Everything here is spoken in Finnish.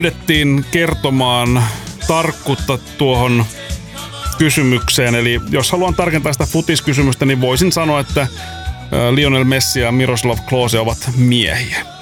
pyydettiin kertomaan tarkkuutta tuohon kysymykseen. Eli jos haluan tarkentaa sitä futiskysymystä, niin voisin sanoa, että Lionel Messi ja Miroslav Klose ovat miehiä.